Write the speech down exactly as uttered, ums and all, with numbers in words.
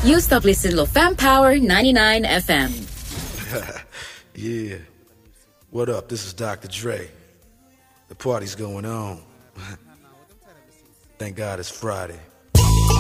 You stop listening to Fam Power ninety-nine F M. Yeah. What up? This is Doctor Dre. The party's going on. Thank God it's Friday.